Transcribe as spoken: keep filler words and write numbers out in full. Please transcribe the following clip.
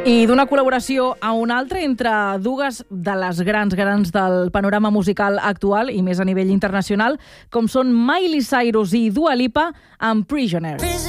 I d'una col·laboració a una altra entre dues de les grans grans del panorama musical actual i més a nivell internacional, com són Miley Cyrus i Dua Lipa amb Prisoner.